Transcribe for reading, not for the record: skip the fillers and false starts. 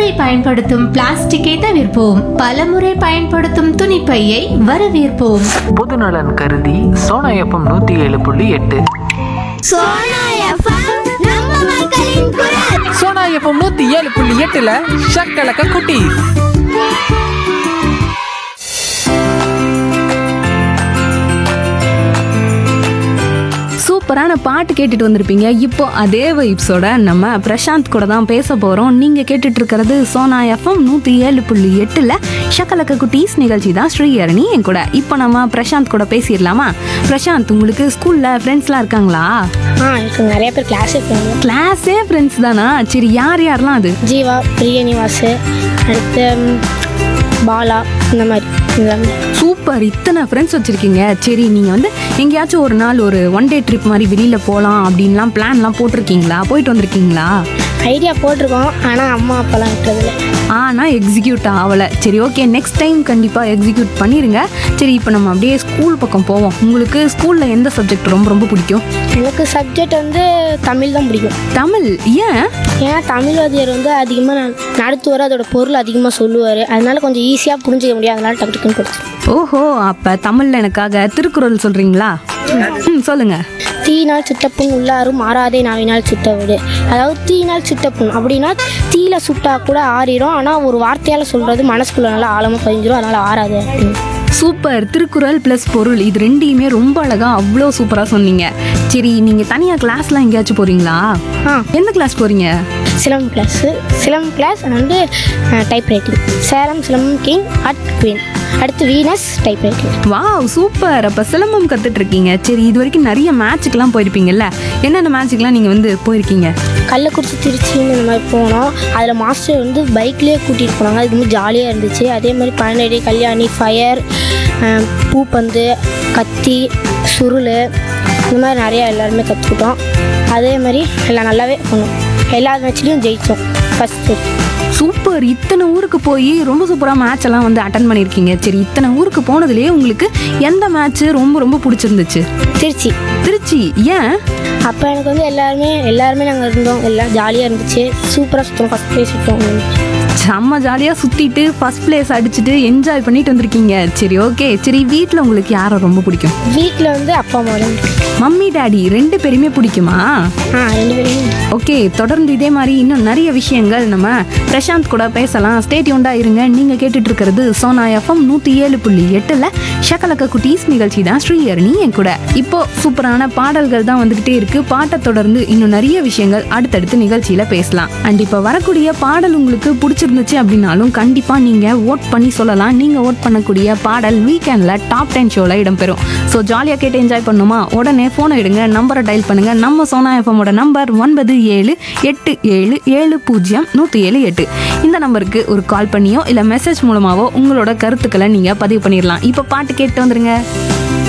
ஒருமுறை பயன்படுத்தும் பிளாஸ்டிக்கை தவிர்ப்போம். பலமுறை பயன்படுத்தும் துணிப்பையை வரவேற்போம். பொதுநலன் கருதி சோனா எஃப்எம் 107.8. சோனா எஃப்எம் நம்ம மக்களின் குரல். சோனா எஃப்எம் 107.8ல ஷக்கலக்க குட்டி. சூப்பரான பாட்டு கேட்டுட்டு வந்திருப்பீங்க. இப்போ அதே வைப்ஸோட நம்ம பிரசாந்த் கூட தான் பேச போகிறோம். நீங்கள் கேட்டுட்டு இருக்கிறது சோனா எஃப்எம் 107.8ல் ஷக்கலக்க குட்டீஸ் நிகழ்ச்சி தான். ஸ்ரீஹரணி என் கூட. இப்போ நம்ம பிரசாந்த் கூட பேசிடலாமா? பிரசாந்த், உங்களுக்கு ஸ்கூலில் ஃப்ரெண்ட்ஸ்லாம் இருக்காங்களா? எனக்கு நிறைய பேர் கிளாஸே ஃப்ரெண்ட்ஸ் தானா? சரி, யார் யாரெல்லாம் அது? ஜீவா, பிரியனிவாசு, அடுத்து பாலா, இந்த மாதிரி எல்லாமே. சூப்பர், இத்தனை ஃப்ரெண்ட்ஸ் வச்சுருக்கீங்க. சரி, நீங்கள் வந்து எங்கேயாச்சும் ஒரு நாள் ஒரு ஒன் டே ட்ரிப் மாதிரி வெளியில் போகலாம் அப்படின்லாம் பிளான்லாம் போட்டிருக்கீங்களா? போயிட்டு வந்திருக்கீங்களா? ஐடியா போட்டிருக்கோம், ஆனால் அம்மா அப்பாலாம் விட்டதில்லை. ஆனால் எக்ஸிக்யூட் ஆகலை. சரி, ஓகே, நெக்ஸ்ட் டைம் கண்டிப்பாக எக்ஸிக்யூட் பண்ணிடுங்க. சரி, இப்போ நம்ம அப்படியே ஸ்கூல் பக்கம் போவோம். உங்களுக்கு ஸ்கூலில் எந்த சப்ஜெக்ட் ரொம்ப ரொம்ப பிடிக்கும்? எனக்கு சப்ஜெக்ட் வந்து தமிழ் தான் பிடிக்கும். தமிழ் ஏன்? ஏன்னா தமிழ் வாத்தியார் வந்து அதிகமாக நடத்துவார், அதோட பொருள் அதிகமாக சொல்லுவார். அதனால கொஞ்சம் ஈஸியாக புரிஞ்சிக்க முடியும். அதனால டக்கு டக்குன்னு படிச்சேன். ஓஹோ, அப்போ தமிழில் எனக்காக திருக்குறள் சொல்கிறீங்களா? சொல்லுங்கள். தீயினால் சுட்டப்புண் உள்ளாரும் மாறாதே நாவினால் சுட்ட விடு. அதாவது தீயினால் சுட்டப்புண் அப்படின்னா தீயில சுட்டா கூட ஆறிடும், ஆனால் ஒரு வார்த்தையால் சொல்கிறது மனசுக்குள்ள நல்லா ஆழமாக பதிஞ்சிடும், அதனால் ஆறாது அப்படின்னு. சூப்பர், திருக்குறள் ப்ளஸ் பொருள் இது ரெண்டையுமே ரொம்ப அழகாக அவ்வளோ சூப்பராக சொன்னீங்க. சரி, நீங்கள் தனியாக கிளாஸ்லாம் எங்கேயாச்சும் போகிறீங்களா? எந்த கிளாஸ் போகிறீங்க? சிலம்பம் கிளாஸ் வந்து type writing. Salem silambam king at queen, அடுத்து Venus type writing. Wow, super. அப்போ சிலம்பம் கற்றுட்டு இருக்கீங்க. சரி, இது வரைக்கும் நிறைய மேட்சுக்கெலாம் போயிருப்பீங்கல்ல? என்னென்ன மேட்சுக்கெலாம் நீங்கள் வந்து போயிருக்கீங்க? கள்ளக்குறிச்சி, திருச்சின்னு இந்த மாதிரி போனோம். அதில் மாஸ்டர் வந்து பைக்லேயே கூட்டிகிட்டு போனாங்க. அது ரொம்ப ஜாலியாக இருந்துச்சு. அதே மாதிரி பழனடி, கல்யாணி, ஃபயர், பூப்பந்து, கத்தி, சுருள், இந்த மாதிரி நிறையா எல்லாருமே கற்றுக்கிட்டோம். அதே மாதிரி எல்லாம் நல்லாவே பண்ணோம். எல்லா மேட்ச்லேயும் ஜெயித்தோம் ஃபஸ்ட்டு. சூப்பர், இத்தனை ஊருக்கு போய் ரொம்ப சூப்பராக மேட்ச் எல்லாம் வந்து அட்டன் பண்ணியிருக்கீங்க. சரி, இத்தனை ஊருக்கு போனதுலேயே உங்களுக்கு எந்த மேட்ச்சு ரொம்ப ரொம்ப பிடிச்சிருந்துச்சு? திருச்சி ஏன்? அப்போ எனக்கு வந்து எல்லாருமே நாங்கள் இருந்தோம். எல்லாம் ஜாலியாக இருந்துச்சு. சூப்பராக சுற்றோம். First place சுற்றோம். செம்ம ஜாலியாக சுற்றிட்டு ஃபஸ்ட் பிளேஸ் அடிச்சுட்டு என்ஜாய் பண்ணிட்டு வந்திருக்கீங்க. சரி, ஓகே. சரி, வீட்டில் உங்களுக்கு யாரை ரொம்ப பிடிக்கும்? வீட்டில் வந்து அப்பா அம்மா தான். மம்மி டாடி ரெண்டு பேருமே பிடிக்குமா? ரெண்டு பேருமே. ஓகே, தொடர்ந்து இதே மாதிரி இன்னும் நிறைய விஷயங்கள் நம்ம பிரசாந்த் கூட பேசலாம். ஸ்டே டியூன்டா இருங்க. நீங்கள் கேட்டுட்டு இருக்கிறது சோனா எஃப்எம் 107.8ல் ஷக்கலக்க குட்டீஸ் நிகழ்ச்சி தான். ஸ்ரீஹரணி என் கூட. இப்போ சூப்பரான பாடல்கள் தான் வந்துகிட்டே இருக்கு. பாட்டை தொடர்ந்து இன்னும் நிறைய விஷயங்கள் அடுத்தடுத்து நிகழ்ச்சியில் பேசலாம். அண்ட் இப்போ வரக்கூடிய பாடல் உங்களுக்கு பிடிச்சிருந்துச்சு அப்படின்னாலும் கண்டிப்பாக நீங்கள் ஓட் பண்ணி சொல்லலாம். நீங்கள் ஓட் பண்ணக்கூடிய பாடல் வீக்கெண்டில் டாப் 10 ஷோவில் இடம்பெறும். ஸோ ஜாலியாக கேட்டு என்ஜாய் பண்ணுமா? உடனே ஃபோனை எடுங்க, நம்பரை டயல் பண்ணுங்க. நம்ம சோனா எஃப்எம்மோட நம்பர் 9787700107.8. இந்த நம்பருக்கு ஒரு கால் பண்ணியோ இல்லை மெசேஜ் மூலமாவோ உங்களோட கருத்துக்களை நீங்கள் பதிவு பண்ணிடலாம். இப்போ பாட்டு கேட்டு வந்துருங்க.